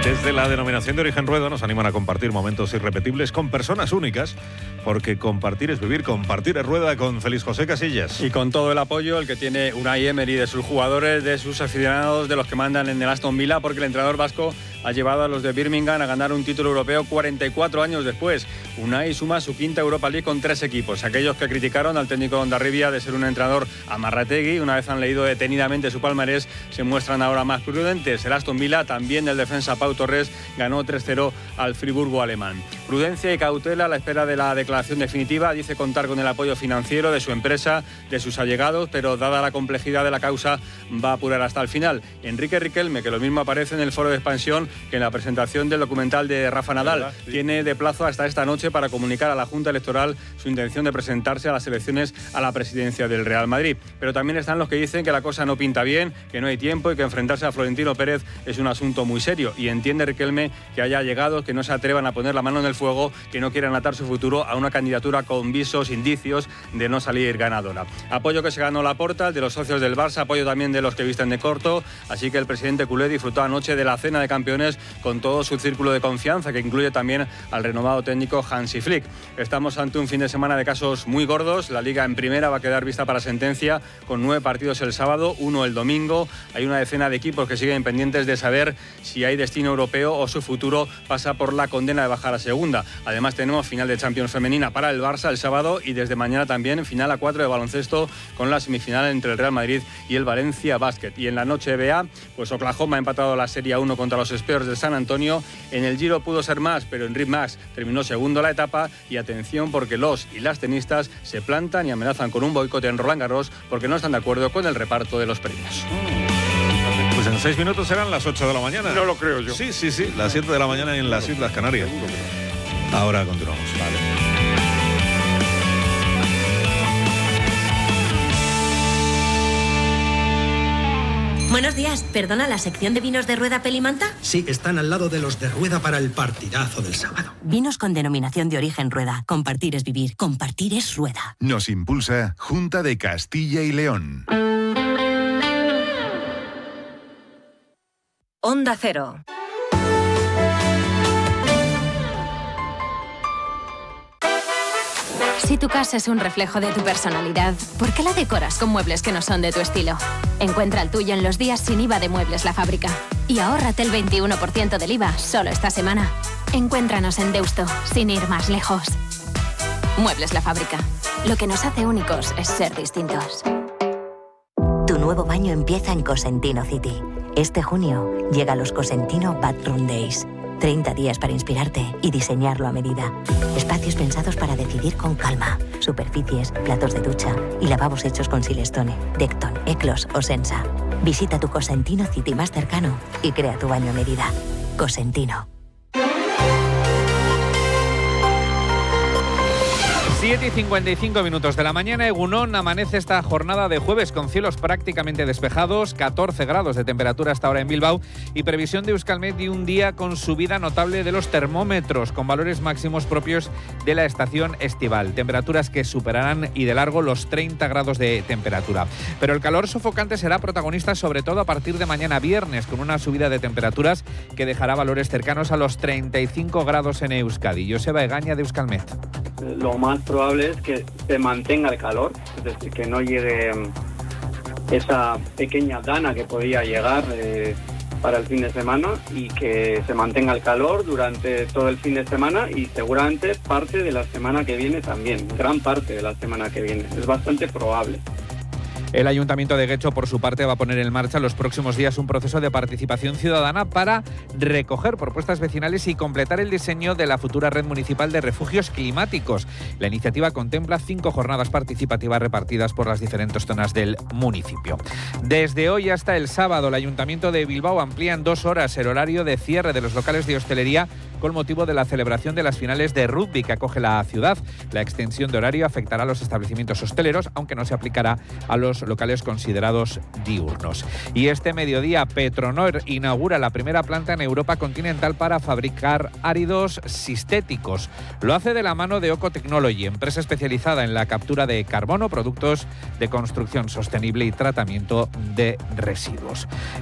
Desde la denominación de origen Rueda nos animan a compartir momentos irrepetibles con personas únicas, porque compartir es vivir, compartir es Rueda con Félix José Casillas. Y con todo el apoyo el que tiene Unai Emery de sus jugadores, de sus aficionados, de los que mandan en el Aston Villa, porque el entrenador vasco ha llevado a los de Birmingham a ganar un título europeo 44 años después. Unai suma su quinta Europa League con 3 equipos. Aquellos que criticaron al técnico Hondarribia de ser un entrenador amarrategui, una vez han leído detenidamente su palmarés, se muestran ahora más prudentes. El Aston Villa, también el defensa Pau Torres, ganó 3-0 al Friburgo alemán. Prudencia y cautela a la espera de la declaración definitiva. Dice contar con el apoyo financiero de su empresa, de sus allegados, pero dada la complejidad de la causa va a apurar hasta el final. Enrique Riquelme, que lo mismo aparece en el foro de expansión que en la presentación del documental de Rafa Nadal, sí, tiene de plazo hasta esta noche para comunicar a la Junta Electoral su intención de presentarse a las elecciones a la presidencia del Real Madrid. Pero también están los que dicen que la cosa no pinta bien, que no hay tiempo y que enfrentarse a Florentino Pérez es un asunto muy serio. Y entiende Riquelme que haya allegados que no se atrevan a poner la mano en el fuego, que no quieran atar su futuro a una candidatura con visos, indicios de no salir ganadora. Apoyo que se ganó Laporta, el de los socios del Barça, apoyo también de los que visten de corto, así que el presidente culé disfrutó anoche de la cena de campeones con todo su círculo de confianza, que incluye también al renomado técnico Hansi Flick. Estamos ante un fin de semana de casos muy gordos. La Liga en primera va a quedar vista para sentencia con 9 partidos el sábado, 1 el domingo. Hay una decena de equipos que siguen pendientes de saber si hay destino europeo o su futuro pasa por la condena de bajar a segunda. Además tenemos final de Champions femenina para el Barça el sábado y desde mañana también final a 4 de baloncesto con la semifinal entre el Real Madrid y el Valencia Basket. Y en la noche NBA, pues Oklahoma ha empatado la Serie 1 contra los Spurs de San Antonio. En el Giro pudo ser más, pero en Rick Max terminó segundo la etapa. Y atención, porque los y las tenistas se plantan y amenazan con un boicot en Roland Garros porque no están de acuerdo con el reparto de los premios. Pues en 6 minutos serán las 8 de la mañana. No lo creo yo. Sí, las 7 de la mañana en las Islas Canarias. Ahora continuamos. Vale. Buenos días, perdona, ¿la sección de vinos de Rueda Pelimanta? Sí, están al lado de los de Rueda para el partidazo del sábado. Vinos con denominación de origen Rueda. Compartir es vivir, compartir es Rueda. Nos impulsa Junta de Castilla y León. Onda Cero. Si tu casa es un reflejo de tu personalidad, ¿por qué la decoras con muebles que no son de tu estilo? Encuentra el tuyo en los días sin IVA de Muebles La Fábrica. Y ahórrate el 21% del IVA solo esta semana. Encuéntranos en Deusto, sin ir más lejos. Muebles La Fábrica. Lo que nos hace únicos es ser distintos. Tu nuevo baño empieza en Cosentino City. Este junio llega los Cosentino Bathroom Days. 30 días para inspirarte y diseñarlo a medida. Espacios pensados para decidir con calma. Superficies, platos de ducha y lavabos hechos con Silestone, Decton, Eclos o Sensa. Visita tu Cosentino City más cercano y crea tu baño a medida. Cosentino. 7:55 de la mañana, Egunon amanece esta jornada de jueves con cielos prácticamente despejados, 14 grados de temperatura hasta ahora en Bilbao y previsión de Euskalmet de un día con subida notable de los termómetros, con valores máximos propios de la estación estival. Temperaturas que superarán y de largo los 30 grados de temperatura. Pero el calor sofocante será protagonista sobre todo a partir de mañana viernes, con una subida de temperaturas que dejará valores cercanos a los 35 grados en Euskadi. Joseba Egaña de Euskalmet. Lo más probable es que se mantenga el calor, es decir, que no llegue esa pequeña dana que podía llegar para el fin de semana y que se mantenga el calor durante todo el fin de semana y seguramente parte de la semana que viene también, gran parte de la semana que viene, es bastante probable. El Ayuntamiento de Guecho, por su parte, va a poner en marcha los próximos días un proceso de participación ciudadana para recoger propuestas vecinales y completar el diseño de la futura red municipal de refugios climáticos. La iniciativa contempla 5 jornadas participativas repartidas por las diferentes zonas del municipio. Desde hoy hasta el sábado, el Ayuntamiento de Bilbao amplía en 2 horas el horario de cierre de los locales de hostelería con motivo de la celebración de las finales de rugby que acoge la ciudad. La extensión de horario afectará a los establecimientos hosteleros, aunque no se aplicará a los locales considerados diurnos. Y este mediodía, Petronor inaugura la primera planta en Europa continental para fabricar áridos sintéticos. Lo hace de la mano de Oco Technology, empresa especializada en la captura de carbono, productos de construcción sostenible y tratamiento de residuos.